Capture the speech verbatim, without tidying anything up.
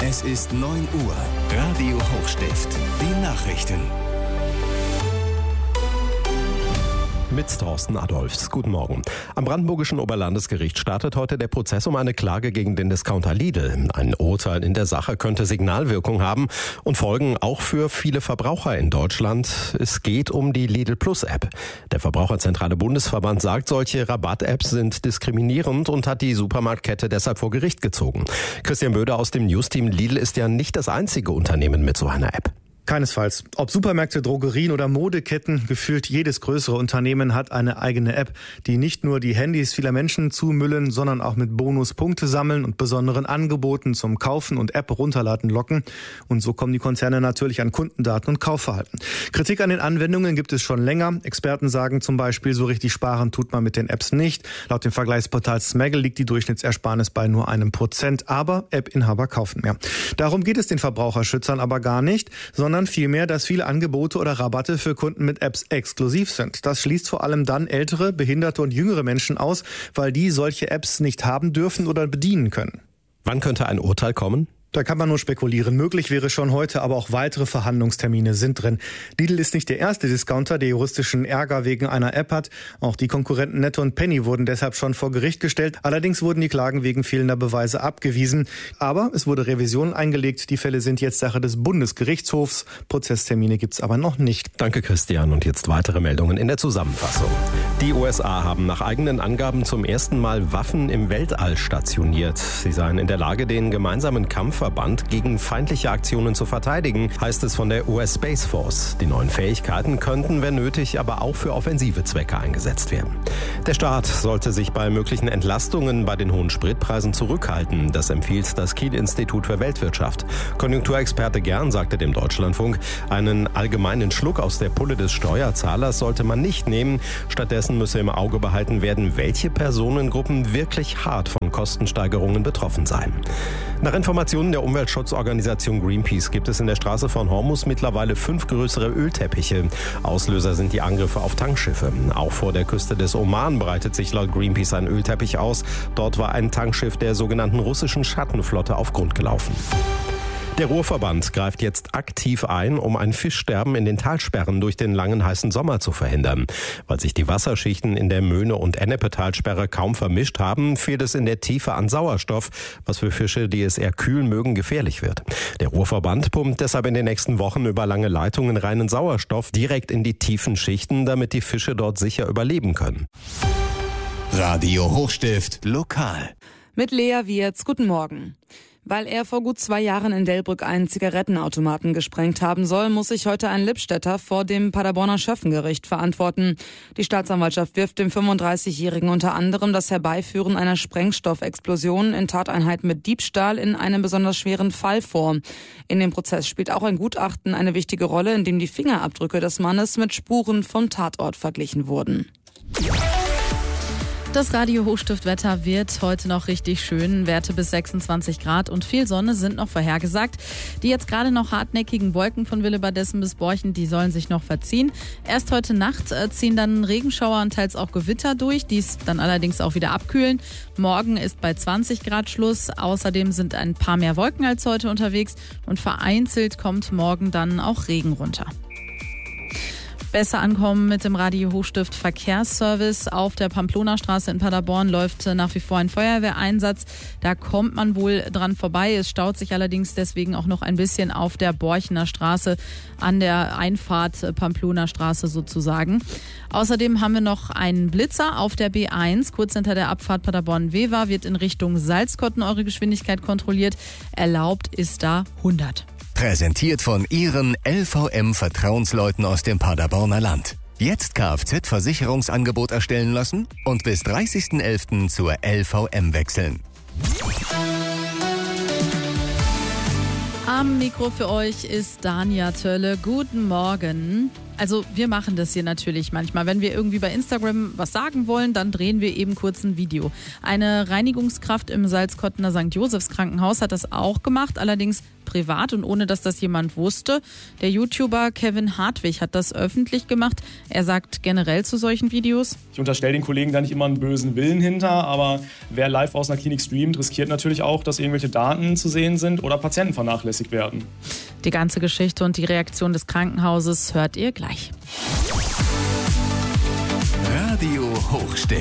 Es ist neun Uhr. Radio Hochstift. Die Nachrichten. Mit Thorsten Adolfs. Guten Morgen. Am Brandenburgischen Oberlandesgericht startet heute der Prozess um eine Klage gegen den Discounter Lidl. Ein Urteil in der Sache könnte Signalwirkung haben und Folgen auch für viele Verbraucher in Deutschland. Es geht um die Lidl Plus App. Der Verbraucherzentrale Bundesverband sagt, solche Rabatt-Apps sind diskriminierend und hat die Supermarktkette deshalb vor Gericht gezogen. Christian Böder aus dem Newsteam: Lidl ist ja nicht das einzige Unternehmen mit so einer App. Keinesfalls. Ob Supermärkte, Drogerien oder Modeketten, gefühlt jedes größere Unternehmen hat eine eigene App, die nicht nur die Handys vieler Menschen zumüllen, sondern auch mit Bonuspunkte sammeln und besonderen Angeboten zum Kaufen und App runterladen locken. Und so kommen die Konzerne natürlich an Kundendaten und Kaufverhalten. Kritik an den Anwendungen gibt es schon länger. Experten sagen zum Beispiel, so richtig sparen tut man mit den Apps nicht. Laut dem Vergleichsportal Smaggle liegt die Durchschnittsersparnis bei nur einem Prozent. Aber App-Inhaber kaufen mehr. Darum geht es den Verbraucherschützern aber gar nicht, sondern vielmehr, dass viele Angebote oder Rabatte für Kunden mit Apps exklusiv sind. Das schließt vor allem dann ältere, behinderte und jüngere Menschen aus, weil die solche Apps nicht haben dürfen oder bedienen können. Wann könnte ein Urteil kommen? Da kann man nur spekulieren. Möglich wäre schon heute, aber auch weitere Verhandlungstermine sind drin. Lidl ist nicht der erste Discounter, der juristischen Ärger wegen einer App hat. Auch die Konkurrenten Netto und Penny wurden deshalb schon vor Gericht gestellt. Allerdings wurden die Klagen wegen fehlender Beweise abgewiesen. Aber es wurde Revision eingelegt. Die Fälle sind jetzt Sache des Bundesgerichtshofs. Prozesstermine gibt's aber noch nicht. Danke, Christian. Und jetzt weitere Meldungen in der Zusammenfassung. Die U S A haben nach eigenen Angaben zum ersten Mal Waffen im Weltall stationiert. Sie seien in der Lage, den gemeinsamen Kampf Verband gegen feindliche Aktionen zu verteidigen, heißt es von der U S Space Force. Die neuen Fähigkeiten könnten, wenn nötig, aber auch für offensive Zwecke eingesetzt werden. Der Staat sollte sich bei möglichen Entlastungen bei den hohen Spritpreisen zurückhalten. Das empfiehlt das Kiel-Institut für Weltwirtschaft. Konjunkturexperte Gern sagte dem Deutschlandfunk, einen allgemeinen Schluck aus der Pulle des Steuerzahlers sollte man nicht nehmen. Stattdessen müsse im Auge behalten werden, welche Personengruppen wirklich hart von Kostensteigerungen betroffen seien. Nach Informationen der Umweltschutzorganisation Greenpeace gibt es in der Straße von Hormuz mittlerweile fünf größere Ölteppiche. Auslöser sind die Angriffe auf Tankschiffe. Auch vor der Küste des Oman breitet sich laut Greenpeace ein Ölteppich aus. Dort war ein Tankschiff der sogenannten russischen Schattenflotte auf Grund gelaufen. Der Ruhrverband greift jetzt aktiv ein, um ein Fischsterben in den Talsperren durch den langen heißen Sommer zu verhindern. Weil sich die Wasserschichten in der Möhne- und Ennepe-Talsperre kaum vermischt haben, fehlt es in der Tiefe an Sauerstoff, was für Fische, die es eher kühl mögen, gefährlich wird. Der Ruhrverband pumpt deshalb in den nächsten Wochen über lange Leitungen reinen Sauerstoff direkt in die tiefen Schichten, damit die Fische dort sicher überleben können. Radio Hochstift lokal. Mit Lea Wirz, guten Morgen. Weil er vor gut zwei Jahren in Delbrück einen Zigarettenautomaten gesprengt haben soll, muss sich heute ein Lippstädter vor dem Paderborner Schöffengericht verantworten. Die Staatsanwaltschaft wirft dem fünfunddreißigjährigen unter anderem das Herbeiführen einer Sprengstoffexplosion in Tateinheit mit Diebstahl in einem besonders schweren Fall vor. In dem Prozess spielt auch ein Gutachten eine wichtige Rolle, in dem die Fingerabdrücke des Mannes mit Spuren vom Tatort verglichen wurden. Das Radio Hochstift-Wetter wird heute noch richtig schön. Werte bis sechsundzwanzig Grad und viel Sonne sind noch vorhergesagt. Die jetzt gerade noch hartnäckigen Wolken von Willebadessen bis Borchen, die sollen sich noch verziehen. Erst heute Nacht ziehen dann Regenschauer und teils auch Gewitter durch, die es dann allerdings auch wieder abkühlen. Morgen ist bei zwanzig Grad Schluss. Außerdem sind ein paar mehr Wolken als heute unterwegs und vereinzelt kommt morgen dann auch Regen runter. Besser ankommen mit dem Radio Hochstift Verkehrsservice. Auf der Pamplona-Straße in Paderborn läuft nach wie vor ein Feuerwehreinsatz. Da kommt man wohl dran vorbei. Es staut sich allerdings deswegen auch noch ein bisschen auf der Borchener Straße an der Einfahrt Pamplona-Straße sozusagen. Außerdem haben wir noch einen Blitzer auf der B eins. Kurz hinter der Abfahrt Paderborn-Wever wird in Richtung Salzkotten eure Geschwindigkeit kontrolliert. Erlaubt ist da hundert. Präsentiert von Ihren L V M-Vertrauensleuten aus dem Paderborner Land. Jetzt Kfz-Versicherungsangebot erstellen lassen und bis dreißigsten elften zur L V M wechseln. Am Mikro für euch ist Dania Tölle. Guten Morgen. Also wir machen das hier natürlich manchmal. Wenn wir irgendwie bei Instagram was sagen wollen, dann drehen wir eben kurz ein Video. Eine Reinigungskraft im Salzkottener Sankt Josephs Krankenhaus hat das auch gemacht, allerdings privat und ohne, dass das jemand wusste. Der YouTuber Kevin Hartwig hat das öffentlich gemacht. Er sagt generell zu solchen Videos: Ich unterstelle den Kollegen da nicht immer einen bösen Willen hinter, aber wer live aus einer Klinik streamt, riskiert natürlich auch, dass irgendwelche Daten zu sehen sind oder Patienten vernachlässigt werden. Die ganze Geschichte und die Reaktion des Krankenhauses hört ihr gleich. Radio Hochstern.